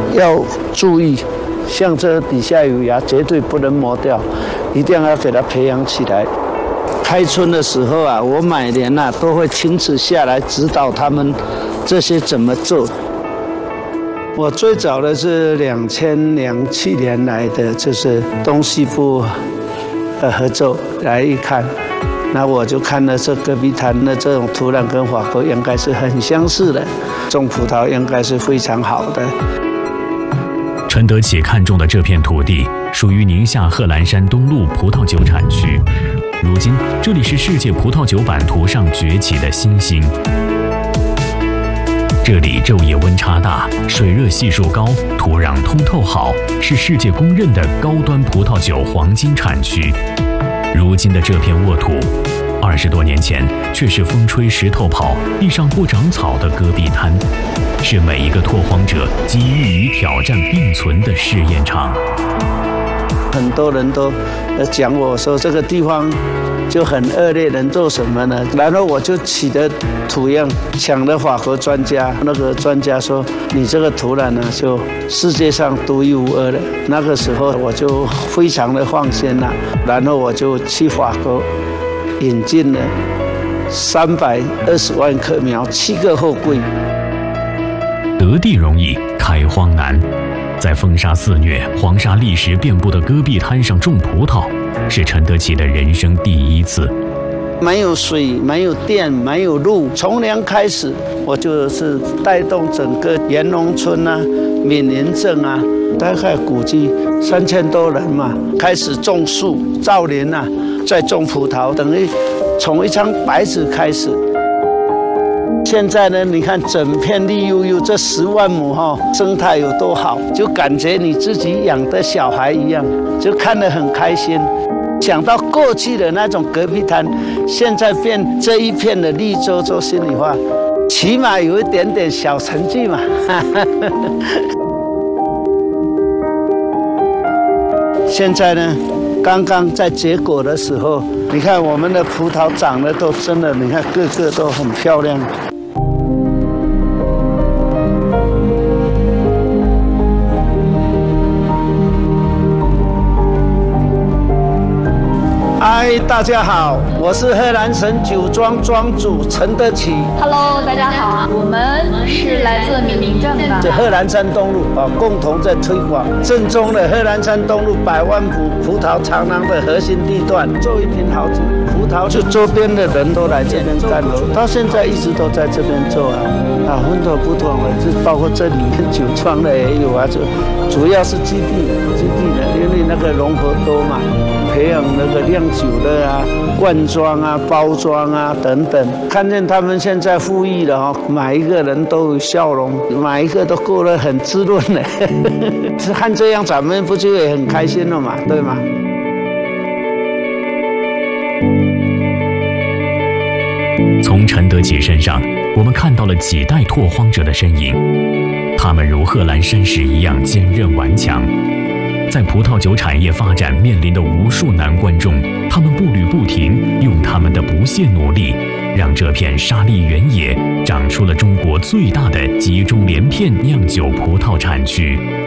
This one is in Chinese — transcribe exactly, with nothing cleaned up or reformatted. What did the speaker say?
要注意，像这底下有芽，绝对不能磨掉，一定要给它培养起来。开春的时候啊，我每年啊都会亲自下来指导他们这些怎么做。我最早的是两千零七年来的，就是东西部呃合作来一看，那我就看了这戈壁滩的这种土壤跟法国应该是很相似的，种葡萄应该是非常好的。 陈德启看中的这片土地属于宁夏贺兰山东路葡萄酒产区，如今这里是世界葡萄酒版图上崛起的新星。这里昼夜温差大，水热系数高，土壤通透好，是世界公认的高端葡萄酒黄金产区。如今的这片沃土，二十多年前却是风吹石头跑，地上不长草的戈壁滩，是每一个拓荒者机遇与挑战并存的试验场。 很多人都讲我说这个地方就很恶劣，能做什么呢？然后我就取得土样，抢了法国专家，那个专家说你这个土壤呢，就世界上独一无二的。那个时候我就非常的放心了，然后我就去法国引进了三百二十万棵苗，七个货柜。 得地容易，开荒难。在风沙肆虐、黄沙砾石遍布的戈壁滩上种葡萄，是陈德启的人生第一次。 没有水，没有电，没有路，从零开始，我就是带动整个盐农村啊、闽林镇啊，大概估计三千多人嘛，开始种树、造林啊，再种葡萄，等于从一张白纸开始。现在呢，你看整片绿油油，这十万亩哈、哦，生态有多好，就感觉你自己养的小孩一样，就看得很开心。想到过去的那种戈壁滩，现在变这一片的绿洲，说心里话，起码有一点点小成绩嘛。现在呢，刚刚在结果的时候，你看我们的葡萄长得都真的，你看个个都很漂亮。嗨，大家好，我是贺兰城酒庄庄主陈德启。 Hello， 大家好，我们是来自闽林镇的， 这贺兰山东路啊，共同在推广正宗的贺兰山东路百万埔葡萄长廊的核心地段，做一瓶好酒。葡萄就周边的人都来这边干了，到现在一直都在这边做啊，啊，很多不同的，就包括这里面酒庄的也有啊，就主要是基地基地的，因为那个融合多嘛。培养那个酿酒的啊、灌装啊、包装啊等等，看见他们现在富裕了哈，每一个人都有笑容，每一个都过得很滋润的。看这样，咱们不就也很开心了嘛，对吗？ 从陈德启身上，我们看到了几代拓荒者的身影，他们如贺兰山石一样坚韧顽强。在葡萄酒产业发展面临的无数难关中，他们步履不停，用他们的不懈努力，让这片沙砾原野长出了中国最大的集中连片酿酒葡萄产区。